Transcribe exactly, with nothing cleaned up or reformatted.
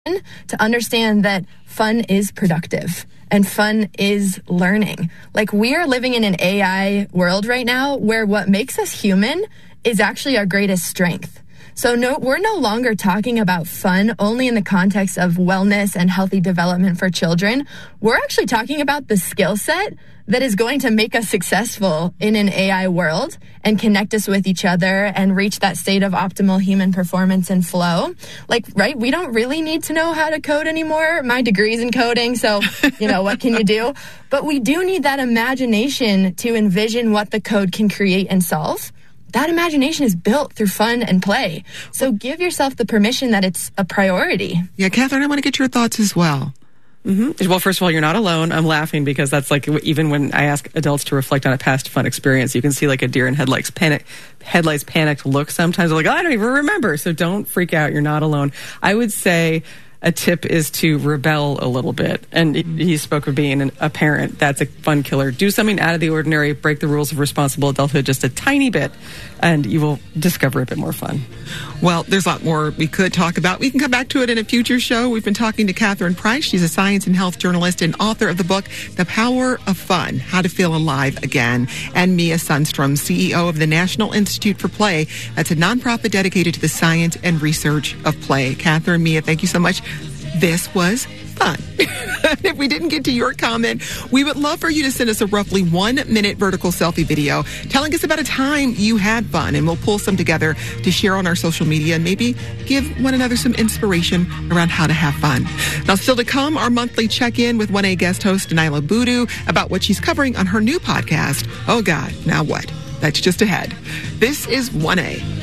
to understand that fun is productive and fun is learning. Like, we are living in an A I world right now where what makes us human is actually our greatest strength. So no, we're no longer talking about fun only in the context of wellness and healthy development for children. We're actually talking about the skill set that is going to make us successful in an A I world and connect us with each other and reach that state of optimal human performance and flow. Like, right, we don't really need to know how to code anymore. My degree's in coding, so, you know, what can you do? But we do need that imagination to envision what the code can create and solve. That imagination is built through fun and play. So give yourself the permission that it's a priority. Yeah, Catherine, I want to get your thoughts as well. Mm-hmm. Well, first of all, you're not alone. I'm laughing because that's like, even when I ask adults to reflect on a past fun experience, you can see like a deer in headlights panic, headlights panicked look sometimes. They're like, oh, I don't even remember. So don't freak out. You're not alone. I would say a tip is to rebel a little bit. And he spoke of being an, a parent. That's a fun killer. Do something out of the ordinary. Break the rules of responsible adulthood just a tiny bit, and you will discover a bit more fun. Well, there's a lot more we could talk about. We can come back to it in a future show. We've been talking to Catherine Price. She's a science and health journalist and author of the book, The Power of Fun, How to Feel Alive Again. And Mia Sundstrom, C E O of the National Institute for Play. That's a nonprofit dedicated to the science and research of play. Catherine, Mia, thank you so much. This was fun. If we didn't get to your comment, we would love for you to send us a roughly one minute vertical selfie video telling us about a time you had fun, and we'll pull some together to share on our social media and maybe give one another some inspiration around how to have fun. Now, still to come, our monthly check-in with one A guest host Nyla Boodoo about what she's covering on her new podcast, Oh God, Now What? That's just ahead. This is one A.